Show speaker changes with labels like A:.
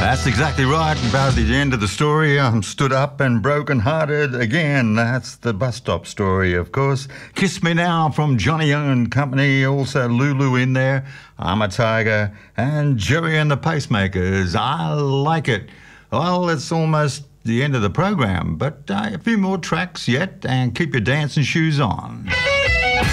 A: That's exactly right. About the end of the story, I'm stood up and broken-hearted again. That's the bus stop story, of course. Kiss Me Now from Johnny Young and Company, also Lulu in there, I'm a Tiger, and Jerry and the Pacemakers. I like it. Well, it's almost the end of the program, but a few more tracks yet, and keep your dancing shoes on.